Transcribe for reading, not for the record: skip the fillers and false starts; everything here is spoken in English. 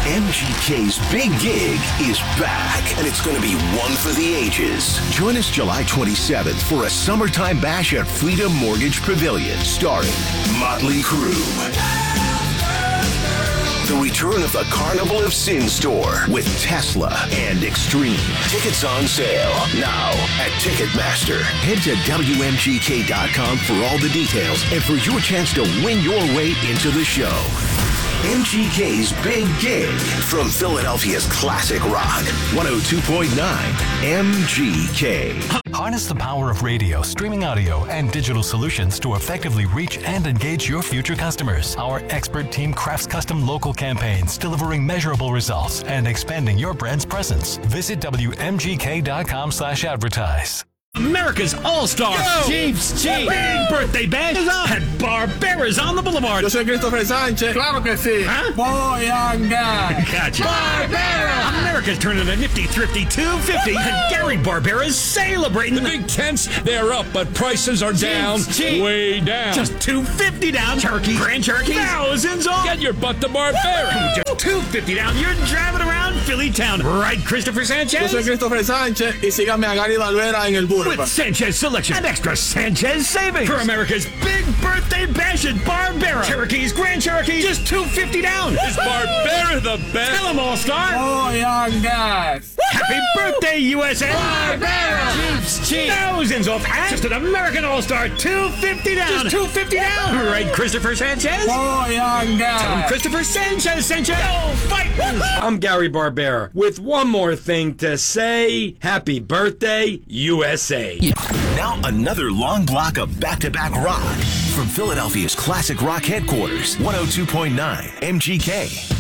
MGK's Big Gig is back, and it's going to be one for the ages. Join us July 27th for a summertime bash at Freedom Mortgage Pavilion, starring Motley Crue. The return of the Carnival of Sin store with Tesla and Extreme. Tickets on sale now at Ticketmaster. Head to WMGK.com for all the details and for your chance to win your way into the show. MGK's Big Gig from Philadelphia's classic rock, 102.9 MGK. Harness the power of radio, streaming audio, and digital solutions to effectively reach and engage your future customers. Our expert team crafts custom local campaigns, delivering measurable results and expanding your brand's presence. Visit WMGK.com/advertise. America's All-Star Chiefs Big Birthday Bash is on at Barbera's on the Boulevard. Yo soy Christopher Sánchez. Claro que sí. Huh? Boy and gas. Gotcha. Barbera! America's turning a nifty, thrifty $250, and Gary Barbera's celebrating. The big tents, they're up, but prices are down. Cheap. Way down. Just $250 down. Turkey, Grand Cherokee, thousands off. Get your butt to Barbera. Just $250 down. You're driving around Philly town, right, Christopher Yo Sanchez? soy Christopher Sánchez y síganme a Gary Barbera en el With Boulevard. Sanchez Selection and extra Sanchez savings for America's Big Birthday Bash at Barbera. Cherokees, Grand Cherokee, just $250 down. Is Barbera the best? Tell them, All-Star. Boy and gas. Happy birthday, USA! Barbera! Chiefs, cheap. Thousands off at just an American All-Star, $250 down. Just $250 down. Right, Christopher Sanchez? Boy and Tell him gas. Christopher Sanchez sent you. Go fight! I'm Gary Barbera with one more thing to say. Happy birthday, USA. Now another long block of back-to-back rock from Philadelphia's classic rock headquarters, 102.9 MGK.